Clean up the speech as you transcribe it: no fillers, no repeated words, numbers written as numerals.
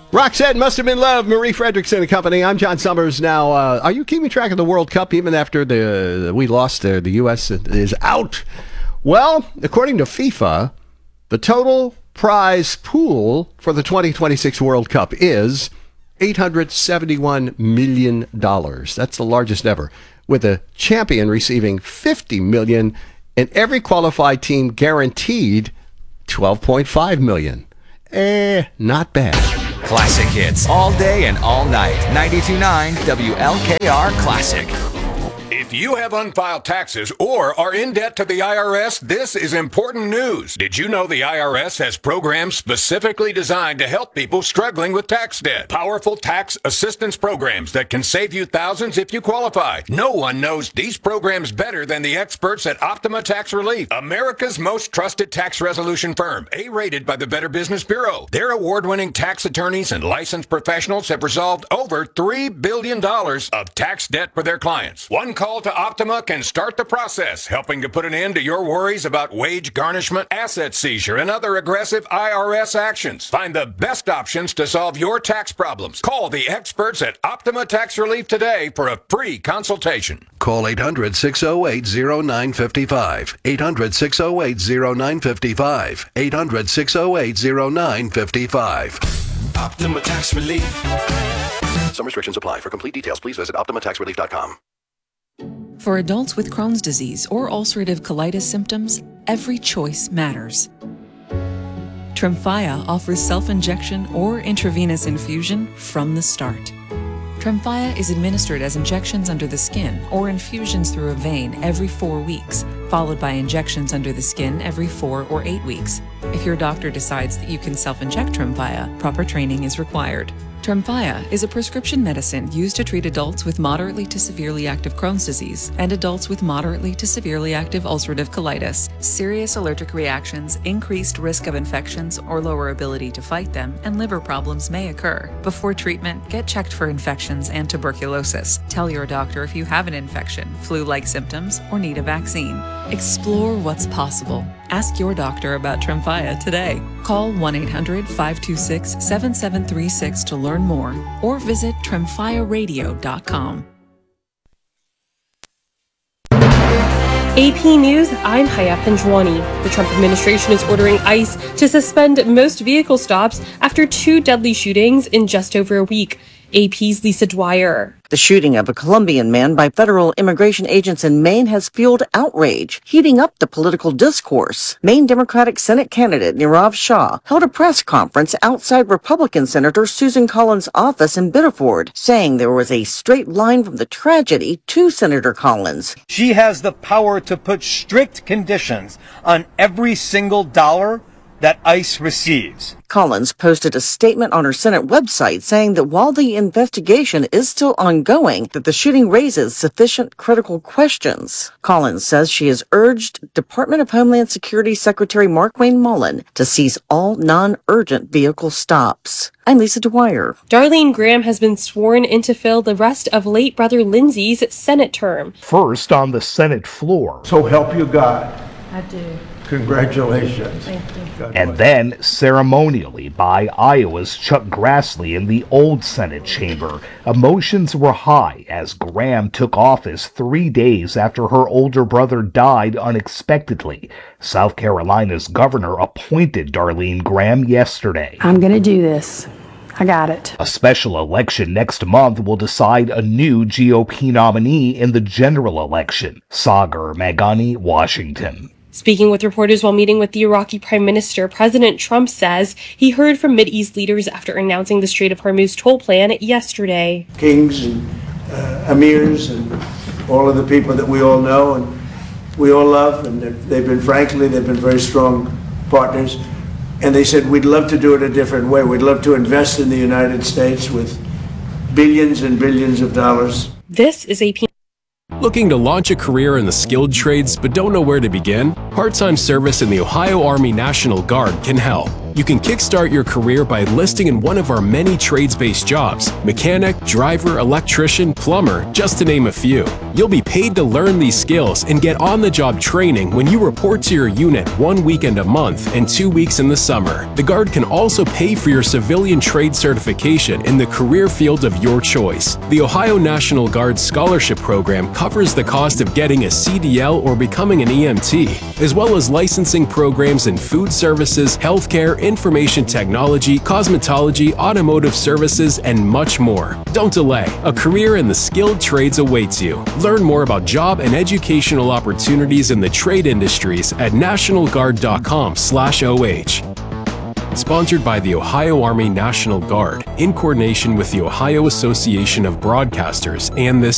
Roxette, Must Have Been Love, Marie Fredrickson and company. I'm John Summers. Now, are you keeping track of the World Cup even after we lost? The U.S. is out. Well, according to FIFA, the total prize pool for the 2026 World Cup is $871 million. That's the largest ever, with a champion receiving $50 million and every qualified team guaranteed $12.5 million. Not bad. Classic hits all day and all night. 92.9 WLKR Classic. If you have unfiled taxes or are in debt to the IRS, this is important news. Did you know the IRS has programs specifically designed to help people struggling with tax debt? Powerful tax assistance programs that can save you thousands if you qualify. No one knows these programs better than the experts at Optima Tax Relief, America's most trusted tax resolution firm, A-rated by the Better Business Bureau. Their award-winning tax attorneys and licensed professionals have resolved over $3 billion of tax debt for their clients. One call to Optima can start the process, helping to put an end to your worries about wage garnishment, asset seizure, and other aggressive IRS actions. Find the best options to solve your tax problems. Call the experts at Optima Tax Relief today for a free consultation. Call 800-608-0955. 800-608-0955. 800-608-0955. Optima Tax Relief. Some restrictions apply. For complete details, please visit OptimaTaxRelief.com. For adults with Crohn's disease or ulcerative colitis symptoms, every choice matters. Tremfya offers self-injection or intravenous infusion from the start. Tremfya is administered as injections under the skin or infusions through a vein every 4 weeks, followed by injections under the skin every 4 or 8 weeks. If your doctor decides that you can self-inject Tremfya, proper training is required. Tremfya is a prescription medicine used to treat adults with moderately to severely active Crohn's disease and adults with moderately to severely active ulcerative colitis. Serious allergic reactions, increased risk of infections or lower ability to fight them, and liver problems may occur. Before treatment, get checked for infections and tuberculosis. Tell your doctor if you have an infection, flu-like symptoms, or need a vaccine. Explore what's possible. Ask your doctor about Tremfya today. Call 1-800-526-7736 to learn more or visit tremfyaradio.com. AP News, I'm Haya Panjwani. The Trump administration is ordering ICE to suspend most vehicle stops after 2 deadly shootings in just over a week. AP's Lisa Dwyer. The shooting of a Colombian man by federal immigration agents in Maine has fueled outrage, heating up the political discourse. Maine Democratic Senate candidate Nirav Shah held a press conference outside Republican Senator Susan Collins' office in Biddeford, saying there was a straight line from the tragedy to Senator Collins. She has the power to put strict conditions on every single dollar that ICE receives. Collins posted a statement on her Senate website saying that while the investigation is still ongoing, that the shooting raises sufficient critical questions. Collins says she has urged Department of Homeland Security Secretary Markwayne Mullin to cease all non-urgent vehicle stops. I'm Lisa Dwyer. Darlene Graham has been sworn in to fill the rest of late brother Lindsay's Senate term. First on the Senate floor. So help you God. I do. Congratulations. Thank you. And then ceremonially by Iowa's Chuck Grassley in the old Senate chamber. Emotions were high as Graham took office 3 days after her older brother died unexpectedly. South Carolina's governor appointed Darlene Graham yesterday. I'm going to do this. I got it. A special election next month will decide a new GOP nominee in the general election. Sagar Meghani, Washington. Speaking with reporters while meeting with the Iraqi Prime Minister, President Trump says he heard from Mideast leaders after announcing the Strait of Hormuz toll plan yesterday. Kings and emirs and all of the people that we all know and we all love, and they've been very strong partners. And they said, we'd love to do it a different way. We'd love to invest in the United States with billions and billions of dollars. This is AP. Looking to launch a career in the skilled trades but don't know where to begin? Part-time service in the Ohio Army National Guard can help. You can kickstart your career by enlisting in one of our many trades-based jobs: mechanic, driver, electrician, plumber, just to name a few. You'll be paid to learn these skills and get on-the-job training when you report to your unit 1 weekend a month and 2 weeks in the summer. The Guard can also pay for your civilian trade certification in the career field of your choice. The Ohio National Guard Scholarship Program covers the cost of getting a CDL or becoming an EMT, as well as licensing programs in food services, healthcare, information technology, cosmetology, automotive services, and much more. Don't delay. A career in the skilled trades awaits you. Learn more about job and educational opportunities in the trade industries at nationalguard.com/OH. Sponsored by the Ohio Army National Guard, in coordination with the Ohio Association of Broadcasters and this